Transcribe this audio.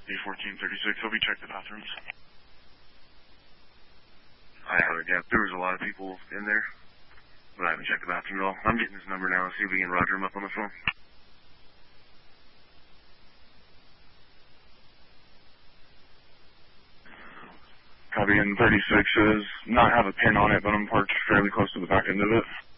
1436, hope you check the bathrooms. I haven't yet. There was a lot of people in there, but I haven't checked the bathroom at all. I'm getting his number now and see if we can roger him up on the phone. Copy in 36 is not have a pin on it, but I'm parked fairly close to the back end of it.